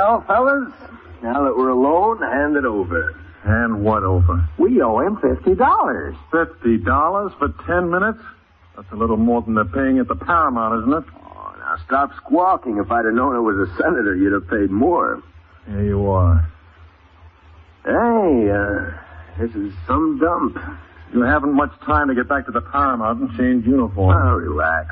Well, fellas, now that we're alone, hand it over. And what over? We owe him $50. $50 for 10 minutes? That's a little more than they're paying at the Paramount, isn't it? Oh, now stop squawking. If I'd have known it was a senator, you'd have paid more. Here you are. Hey, this is some dump. You haven't much time to get back to the Paramount and change uniform. Oh, relax.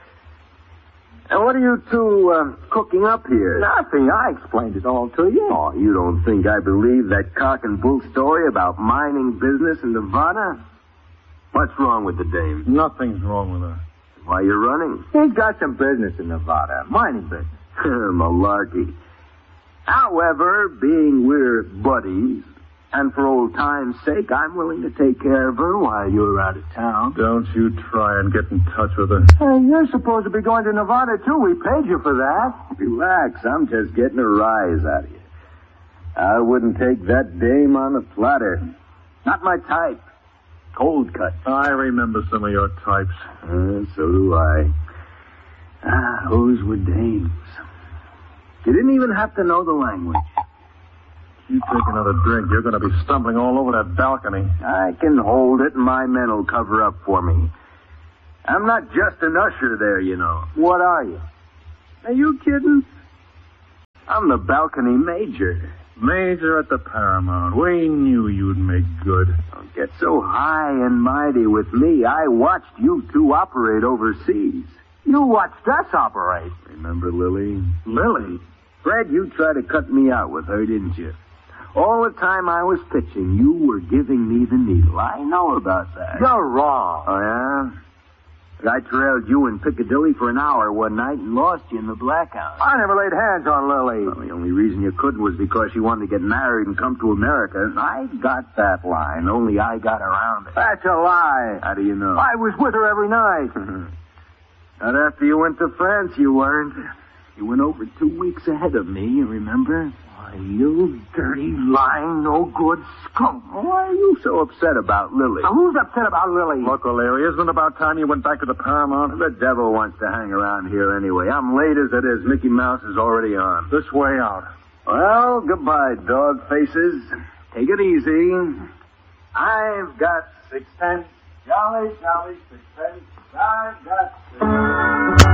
And what are you two cooking up here? Nothing. I explained it all to you. Oh, you don't think I believe that cock and bull story about mining business in Nevada? What's wrong with the dame? Nothing's wrong with her. Why you running? He's got some business in Nevada. Mining business. Malarkey. However, being we're buddies, and for old time's sake, I'm willing to take care of her while you're out of town. Don't you try and get in touch with her. Hey, you're supposed to be going to Nevada, too. We paid you for that. Relax, I'm just getting a rise out of you. I wouldn't take that dame on a platter. Not my type. Cold cut. I remember some of your types. So do I. Those were dames. You didn't even have to know the language. You take another drink, you're going to be stumbling all over that balcony. I can hold it, and my men will cover up for me. I'm not just an usher there, you know. What are you? Are you kidding? I'm the balcony major. Major at the Paramount. We knew you'd make good. Don't get so high and mighty with me. I watched you two operate overseas. You watched us operate. Remember Lily? Lily? Fred, you tried to cut me out with her, didn't you? All the time I was pitching, you were giving me the needle. I know about that. You're wrong. Oh, yeah? I trailed you in Piccadilly for an hour one night and lost you in the blackout. I never laid hands on Lily. Well, the only reason you couldn't was because she wanted to get married and come to America. I got that line, only I got around it. That's a lie. How do you know? I was with her every night. Not after you went to France, you weren't. You went over 2 weeks ahead of me, you remember? Why, you dirty, lying, no-good skunk. Why are you so upset about Lily? Now, who's upset about Lily? Look, O'Leary, isn't it about time you went back to the Paramount? The devil wants to hang around here anyway. I'm late as it is. Mickey Mouse is already on. This way out. Well, goodbye, dog faces. Take it easy. I've got 6 cents. Jolly, 6 cents. I've got 6.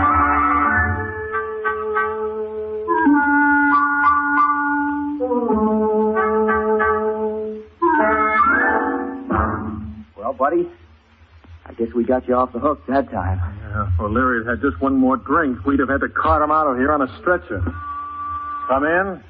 Well, buddy, I guess we got you off the hook that time. Yeah, if O'Leary had just one more drink, we'd have had to cart him out of here on a stretcher. Come in.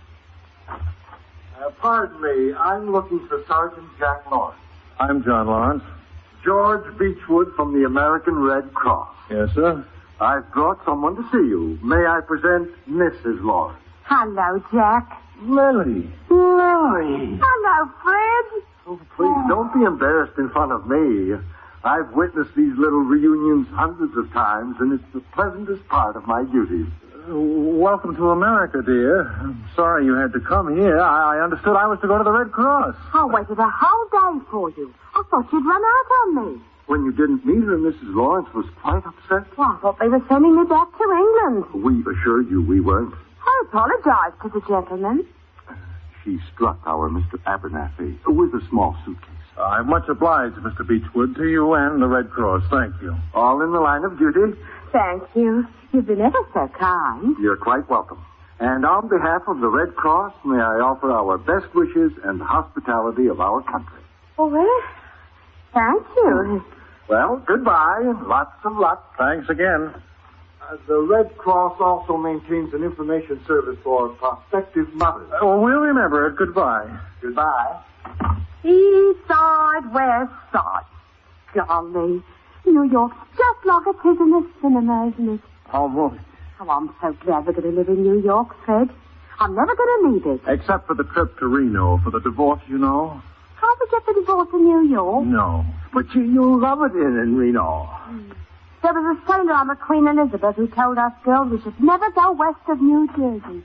Pardon me, I'm looking for Sergeant Jack Lawrence. I'm John Lawrence. George Beechwood from the American Red Cross. Yes, sir. I've brought someone to see you. May I present Mrs. Lawrence? Hello, Jack. Lily. Lily. Hello, Fred. Oh, please, don't be embarrassed in front of me. I've witnessed these little reunions hundreds of times, and it's the pleasantest part of my duties. Welcome to America, dear. I'm sorry you had to come here. I understood I was to go to the Red Cross. I waited a whole day for you. I thought you'd run out on me. When you didn't meet her, Mrs. Lawrence was quite upset. Well, I thought they were sending me back to England. We assured you we weren't. I apologized to the gentleman. She struck our Mr. Abernathy with a small suitcase. I'm much obliged, Mr. Beechwood, to you and the Red Cross. Thank you. All in the line of duty. Thank you. You've been ever so kind. You're quite welcome. And on behalf of the Red Cross, may I offer our best wishes and the hospitality of our country. Oh, well, thank you. Well, goodbye and lots of luck. Thanks again. The Red Cross also maintains an information service for prospective mothers. We'll remember it. Goodbye. Goodbye. East side, west side. Golly, New York's just like it is in the cinema, isn't it? Almost. Oh, I'm so glad we're going to live in New York, Fred. I'm never going to leave it. Except for the trip to Reno for the divorce, you know. Can't we get the divorce in New York? No. But you'll love it in Reno. There was a sailor on the Queen Elizabeth who told us girls we should never go west of New Jersey.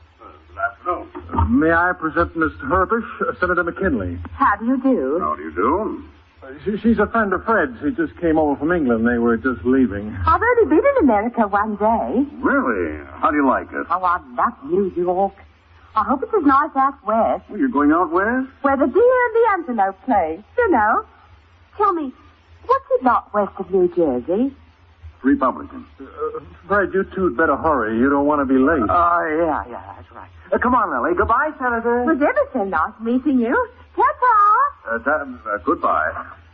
May I present Miss Herbish, Senator McKinley? How do you do? How do you do? She's a friend of Fred's. He just came over from England. They were just leaving. I've only been in America one day. Really? How do you like it? Oh, I love New York. I hope it's as nice out west. Well, you're going out west? Where the deer and the antelope play. You know. Tell me, what's it like west of New Jersey? Republican. Fred, you two'd better hurry. You don't want to be late. Yeah, that's right. Come on, Lily. Goodbye, Senator. It was ever so nice meeting you. Ta-ta. Goodbye.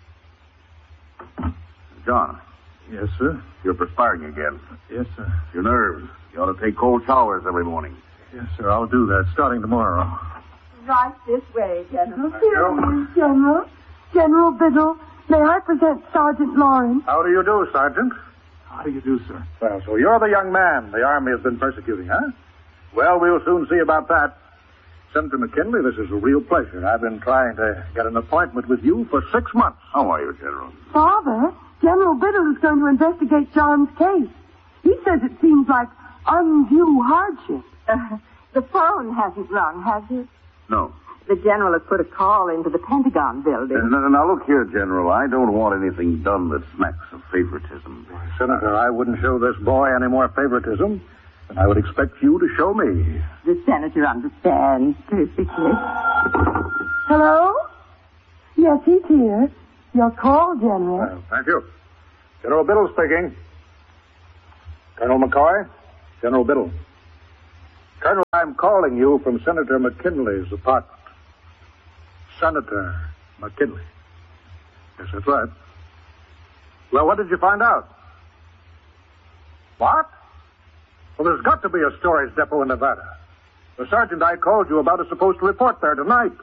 John, Yes, sir. you're perspiring again. Yes, sir. Your nerves. You ought to take cold showers every morning. Yes, sir. I'll do that starting tomorrow. Right this way, General. you. General. General Biddle, may I present Sergeant Lawrence? How do you do, Sergeant? How do you do, sir? Well, so you're the young man the Army has been persecuting, huh? Well, we'll soon see about that. Senator McKinley, this is a real pleasure. I've been trying to get an appointment with you for 6 months. How are you, General? Father, General Biddle is going to investigate John's case. He says it seems like undue hardship. The phone hasn't rung, has it? No. The general has put a call into the Pentagon building. Now, look here, General. I don't want anything done that smacks of favoritism. Senator, I wouldn't show this boy any more favoritism than I would expect you to show me. The senator understands perfectly. Hello? Yes, he's here. Your call, General. Well, thank you. General Biddle speaking. Colonel McCoy? General Biddle. Colonel, I'm calling you from Senator McKinley's apartment. Senator McKinley. Yes, that's right. Well, what did you find out? What? Well, there's got to be a storage depot in Nevada. The sergeant I called you about is supposed to report there tonight.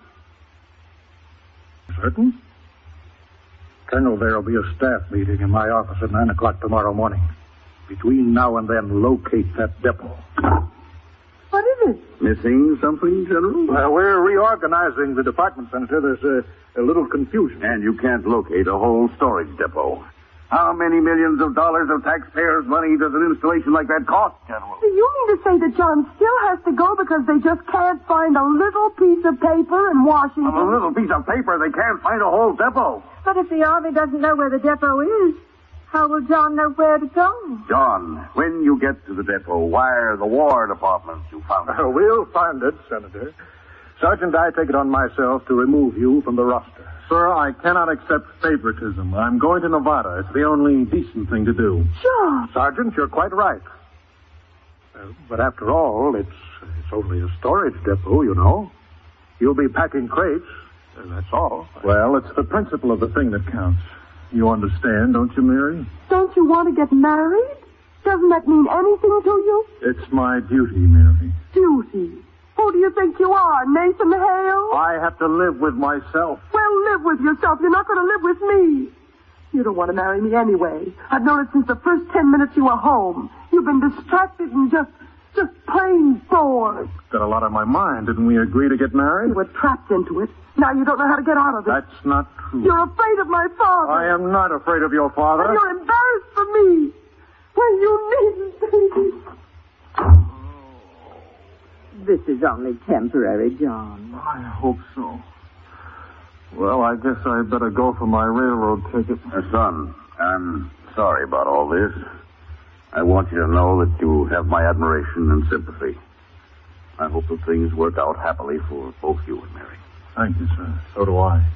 Certain? Colonel, there'll be a staff meeting in my office at 9 o'clock tomorrow morning. Between now and then, locate that depot. What is it? Missing something, General? Well, we're reorganizing the department, Senator. There's a little confusion. And you can't locate a whole storage depot. How many millions of dollars of taxpayers' money does an installation like that cost, General? Do you mean to say that John still has to go because they just can't find a little piece of paper in Washington? On a little piece of paper, they can't find a whole depot. But if the Army doesn't know where the depot is, how will John know where to go? John, when you get to the depot, wire the War Department you found it. We'll find it, Senator. Sergeant, I take it on myself to remove you from the roster. Sir, I cannot accept favoritism. I'm going to Nevada. It's the only decent thing to do. Sure. Sergeant, you're quite right. But after all, it's only a storage depot, you know. You'll be packing crates. That's all. Well, it's the principle of the thing that counts. You understand, don't you, Mary? Don't you want to get married? Doesn't that mean anything to you? It's my duty, Mary. Duty. Who do you think you are, Nathan Hale? I have to live with myself. Well, live with yourself. You're not going to live with me. You don't want to marry me anyway. I've known it since the first 10 minutes you were home. You've been distracted and just plain bored. Got a lot on my mind. Didn't we agree to get married? You were trapped into it. Now you don't know how to get out of it. That's not true. You're afraid of my father. I am not afraid of your father. And you're embarrassed for me. Well, you needn't be. This is only temporary, John. I hope so. Well, I guess I'd better go for my railroad ticket. Son, I'm sorry about all this. I want you to know that you have my admiration and sympathy. I hope that things work out happily for both you and Mary. Thank you, sir. So do I.